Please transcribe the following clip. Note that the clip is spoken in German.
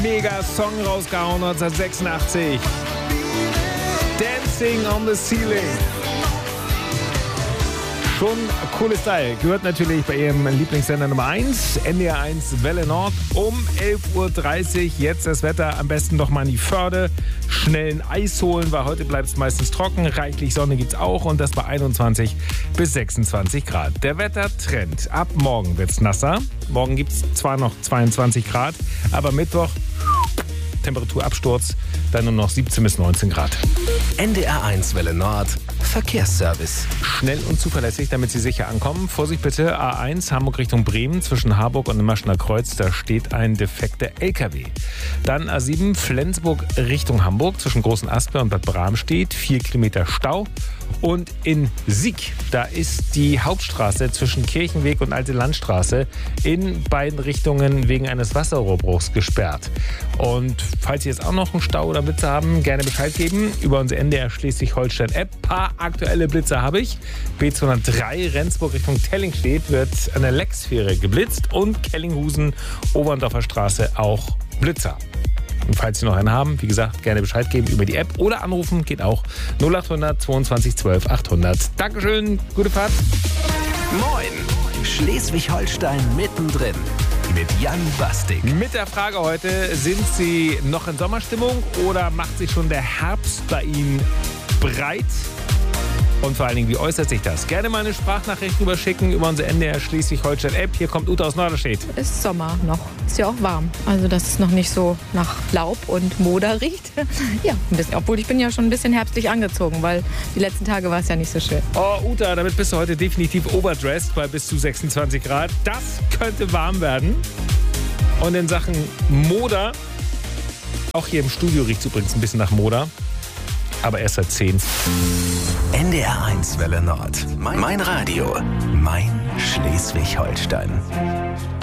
Mega Song rausgehauen 1986. Dancing on the Ceiling. Schon cooles Style. Gehört natürlich bei ihrem Lieblingssender Nummer 1, NDR 1 Welle Nord, um 11.30 Uhr. Jetzt das Wetter, am besten doch mal in die Förde. Schnell ein Eis holen, weil heute bleibt es meistens trocken. Reichlich Sonne gibt es auch und das bei 21 bis 26 Grad. Der Wettertrend. Ab morgen wird es nasser. Morgen gibt es zwar noch 22 Grad, aber Mittwoch Temperaturabsturz, dann nur noch 17 bis 19 Grad. NDR 1 Welle Nord, Verkehrsservice. Schnell und zuverlässig, damit Sie sicher ankommen. Vorsicht bitte, A1 Hamburg Richtung Bremen zwischen Harburg und dem Maschener Kreuz, da steht ein defekter LKW. Dann A7 Flensburg Richtung Hamburg zwischen Großen Asper und Bad Bramstedt, 4 Kilometer Stau. Und in Sieg, da ist die Hauptstraße zwischen Kirchenweg und Alte Landstraße in beiden Richtungen wegen eines Wasserrohrbruchs gesperrt. Und falls Sie jetzt auch noch einen Stau oder Blitze haben, gerne Bescheid geben über unsere NDR Schleswig-Holstein-App. Paar aktuelle Blitze habe ich. B203 Rendsburg Richtung Tellingstedt wird an der Lecksphäre geblitzt und Kellinghusen, Oberndorfer Straße auch Blitzer. Und falls Sie noch einen haben, wie gesagt, gerne Bescheid geben über die App oder anrufen, geht auch 0800 22 12 800. Dankeschön, gute Fahrt. Moin, Schleswig-Holstein mittendrin mit Jan Bastik. Mit der Frage heute, sind Sie noch in Sommerstimmung oder macht sich schon der Herbst bei Ihnen breit? Und vor allen Dingen, wie äußert sich das? Gerne mal eine Sprachnachricht rüberschicken über unsere NDR Schleswig-Holstein-App. Hier kommt Uta aus Norderstedt. Ist Sommer noch. Ist ja auch warm. Also, dass es noch nicht so nach Laub und Moder riecht. Ja, ein bisschen. Obwohl, ich bin ja schon ein bisschen herbstlich angezogen, weil die letzten Tage war es ja nicht so schön. Oh, Uta, damit bist du heute definitiv overdressed bei bis zu 26 Grad. Das könnte warm werden. Und in Sachen Moder, auch hier im Studio riecht es übrigens ein bisschen nach Moder. Aber erst seit 10. NDR 1 Welle Nord. Mein Radio. Mein Schleswig-Holstein.